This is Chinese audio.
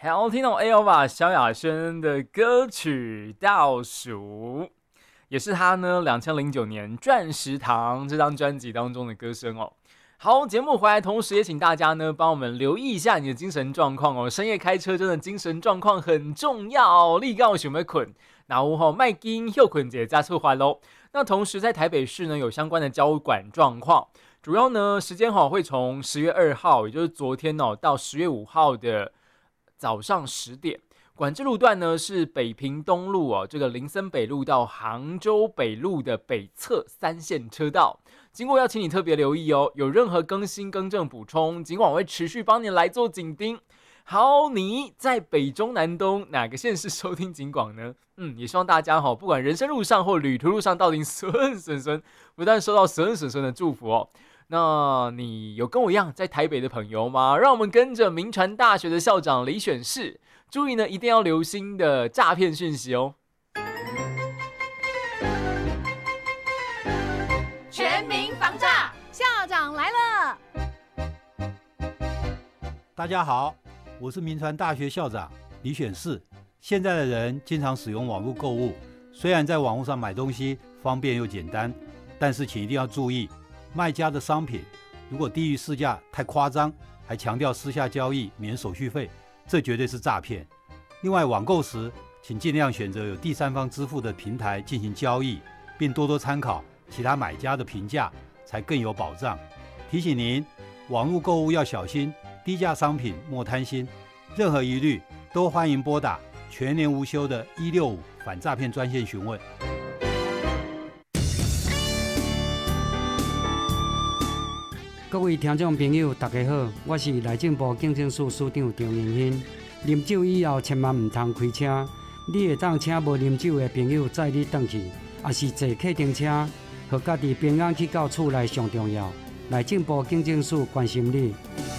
好，听懂 Elva 萧亚轩的歌曲《倒数》，也是他呢2009年《钻石堂》这张专辑当中的歌声哦。好，节目回来，同时也请大家呢帮我们留意一下你的精神状况哦。深夜开车真的精神状况很重要，你刚有想要困，然后麦金休困节加速环喽。那同时在台北市呢有相关的交管状况，主要呢时间会从10月2号，也就是昨天到10月5号的早上10点，管制路段呢是北平东路这个林森北路到杭州北路的北侧3线车道，经过要请你特别留意哦。有任何更新、更正、补充，警管会持续帮你来做紧盯。好，你在北中南东哪个县市收听警广呢？也希望大家不管人生路上或旅途路上，到底顺顺，不但收到顺顺的祝福哦。那你有跟我一样在台北的朋友吗？让我们跟着民传大学的校长李选士，注意呢，一定要留心的诈骗讯息哦。 全民防诈，校长来了。 大家好，我是民传大学校长李选士。现在的人经常使用网络购物，虽然在网络上买东西方便又简单，但是请一定要注意，卖家的商品如果低于市价太夸张，还强调私下交易免手续费，这绝对是诈骗。另外，网购时请尽量选择有第三方支付的平台进行交易，并多多参考其他买家的评价，才更有保障。提醒您，网络购物要小心，低价商品莫贪心。任何疑虑都欢迎拨打全年无休的165反诈骗专线询问。 各位听众朋友，大家好，我是内政部警政署署长张明兴。啉酒以后，千万唔通开车。你会当请无啉酒的朋友载你回去，也是坐客停车，和家己平安去到厝内上重要。内政部警政署关心你。